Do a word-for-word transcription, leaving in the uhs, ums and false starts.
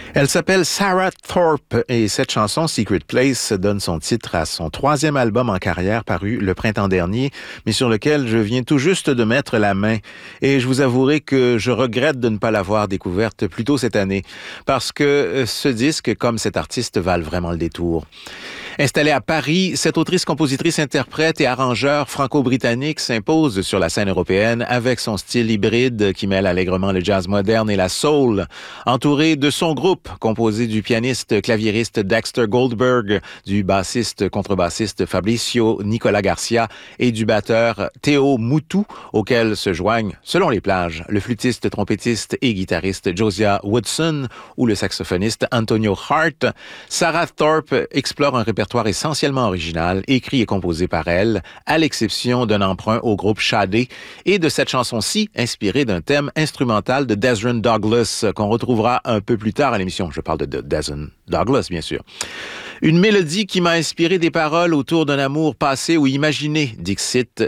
Elle s'appelle Sarah Thorpe et cette chanson, Secret Place, donne son titre à son troisième album en carrière paru le printemps dernier, mais sur lequel je viens tout juste de mettre la main. Et je vous avouerai que je regrette de ne pas l'avoir découverte plus tôt cette année, parce que ce disque, comme cet artiste, valent vraiment le détour. Installée à Paris, cette autrice, compositrice, interprète et arrangeur franco-britannique s'impose sur la scène européenne avec son style hybride qui mêle allègrement le jazz moderne et la soul. Entourée de son groupe, composé du pianiste claviériste Dexter Goldberg, du bassiste contrebassiste Fabricio Nicolas Garcia et du batteur Théo Moutou, auquel se joignent, selon les plages, le flûtiste, trompettiste et guitariste Josiah Woodson ou le saxophoniste Antonio Hart, Sarah Thorpe explore un répertoire essentiellement original, écrit et composé par elle, à l'exception d'un emprunt au groupe Sade et de cette chanson-ci inspirée d'un thème instrumental de Desron Douglas qu'on retrouvera un peu plus tard à l'émission. Je parle de Desron Douglas, bien sûr. Une mélodie qui m'a inspiré des paroles autour d'un amour passé ou imaginé, dixit